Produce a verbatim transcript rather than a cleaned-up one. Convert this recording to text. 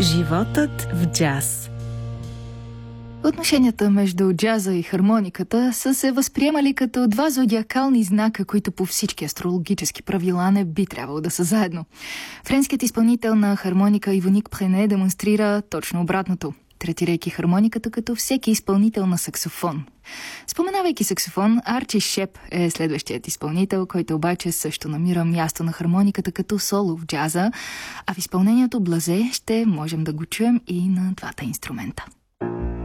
Животът в джаз. Отношенията между джаза и хармониката са се възприемали като два зодиакални знака, които по всички астрологически правила не би трябвало да са заедно. Френският изпълнител на хармоника Ивоник Прене демонстрира точно обратното, третирайки хармониката като всеки изпълнител на саксофон. Споменавайки саксофон, Арчи Шеп е следващият изпълнител, който обаче също намира място на хармониката като соло в джаза, а в изпълнението Блазе ще можем да го чуем и на двата инструмента.